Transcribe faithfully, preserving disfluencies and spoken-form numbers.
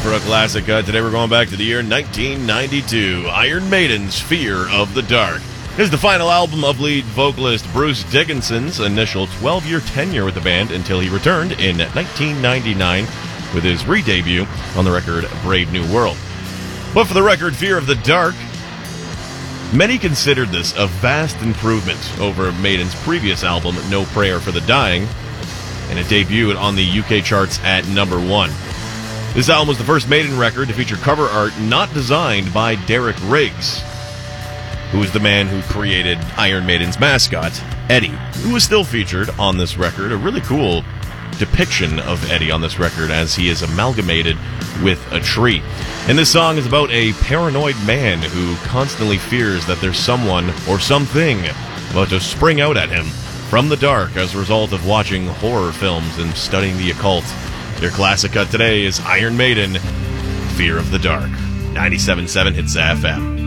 for a classic cut. Today we're going back to the year nineteen ninety-two. Iron Maiden's Fear of the Dark. This is the final album of lead vocalist Bruce Dickinson's initial twelve-year tenure with the band until he returned in nineteen ninety-nine with his re-debut on the record Brave New World. But for the record, Fear of the Dark, many considered this a vast improvement over Maiden's previous album, No Prayer for the Dying, and it debuted on the U K charts at number one. This album was the first Maiden record to feature cover art not designed by Derek Riggs, who was the man who created Iron Maiden's mascot, Eddie, who was still featured on this record. A really cool depiction of Eddie on this record as he is amalgamated with a tree. And this song is about a paranoid man who constantly fears that there's someone or something about to spring out at him from the dark as a result of watching horror films and studying the occult. Your classic cut today is Iron Maiden, Fear of the Dark. ninety-seven point seven Hits F M.